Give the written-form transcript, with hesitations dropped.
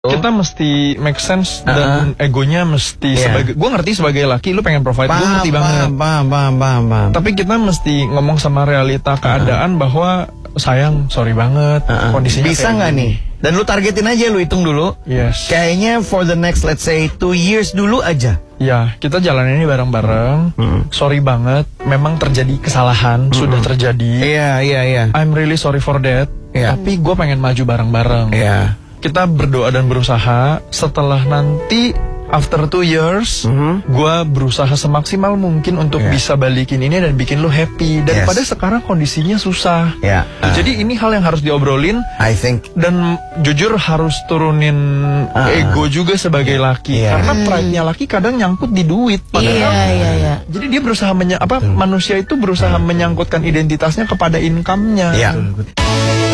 Kita mesti make sense dan egonya mesti sebagai, gue ngerti sebagai laki lu pengen provide, gue ngerti banget. Paham. Tapi kita mesti ngomong sama realita keadaan bahwa sayang, sorry banget, kondisinya bisa nggak nih? Dan lu targetin aja, lu hitung dulu. Yes. Kayaknya for the next let's say 2 years dulu aja. Ya, kita jalanin ini bareng-bareng. Sorry banget, memang terjadi kesalahan, sudah terjadi. Iya. I'm really sorry for that. Tapi gue pengen maju bareng-bareng. Iya. Kita berdoa dan berusaha. Setelah nanti after 2 years, gue berusaha semaksimal mungkin untuk bisa balikin ini dan bikin lu happy. Daripada sekarang kondisinya susah. Jadi ini hal yang harus diobrolin. I think. Dan jujur harus turunin ego juga sebagai laki. Karena pride-nya laki kadang nyangkut di duit. Padahal jadi dia berusaha manusia itu berusaha menyangkutkan identitasnya kepada income-nya.